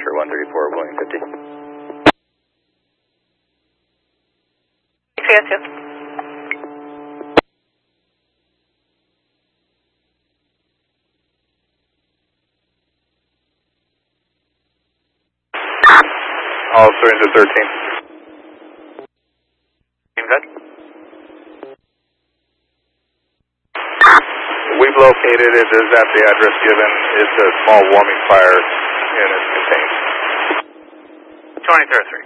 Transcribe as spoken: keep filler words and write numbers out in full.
departure one thirty-four, Boeing fifty. three oh two. All three to thirteen. Good. We've located it as at the address given. It's a small warming fire and it's contained. twenty-third three.